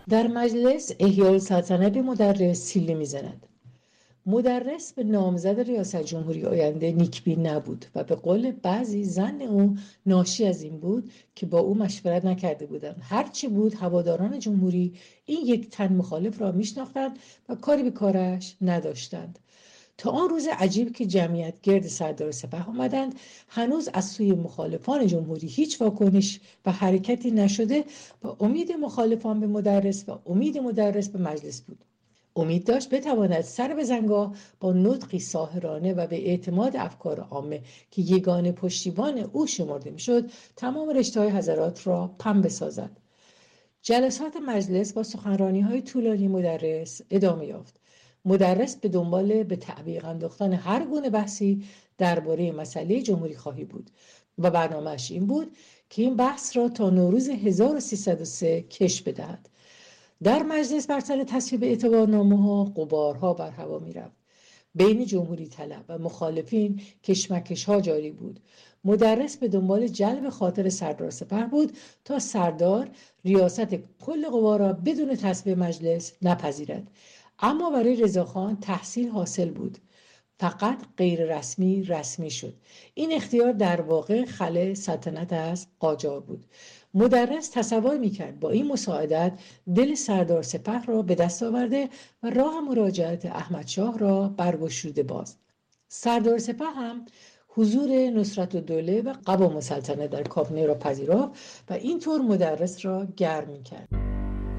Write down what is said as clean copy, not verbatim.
در مجلس احیاءالسلطنه به مدرس سیلی می‌زند. مدرس به نامزد ریاست جمهوری آینده نیکبین نبود و به قول بعضی زن او ناشی از این بود که با او مشورت نکرده بودند. هرچی بود هواداران جمهوری این یک تن مخالف را میشناختند و کاری به کارش نداشتند. تا آن روز عجیب که جمعیت گرد سردار سپاه آمدند، هنوز از سوی مخالفان جمهوری هیچ واکنش و حرکتی نشده و امید مخالفان به مدرس و امید مدرس به مجلس بود. امید داشت بتواند سر به زنگاه با نطقی ساحرانه و به اعتماد افکار عامه که یگانه پشتیبان او شمرده میشد تمام رشته‌های حضرات را پم بسازد. جلسات مجلس با سخنرانی‌های طولانی مدرس ادامه یافت. مدرس به دنبال به تعویق انداختن هر گونه بحثی درباره مسئله جمهوری خواهی بود و برنامه‌اش این بود که این بحث را تا نوروز 1303 کش بدهد. در مجلس بر سر تصویب اعتبارنامه‌ها غبارها بر هوا می‌رفت. بین جمهوری طلب و مخالفین کشمکش‌ها جاری بود. مدرس به دنبال جلب خاطر سردار سپه بود تا سردار ریاست کل قوا را بدون تصویب مجلس نپذیرد. اما برای رضاخان تحصیل حاصل بود، فقط غیر رسمی رسمی شد. این اختیار در واقع خلأ سلطنت از قاجار بود. مدرس تصور میکرد با این مساعدت دل سردار سپه را به دست آورده و راه مراجعت احمدشاه را برگشوده باز. سردار سپه هم حضور نصرتالدوله و قوام السلطنه در کابینه را پذیرفت و اینطور مدرس را گرم میکرد.